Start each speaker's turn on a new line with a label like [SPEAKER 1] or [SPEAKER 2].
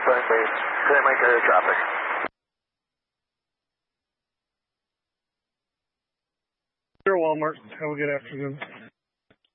[SPEAKER 1] Southern base. Clear Mike area traffic.
[SPEAKER 2] Walmart. Have a good afternoon.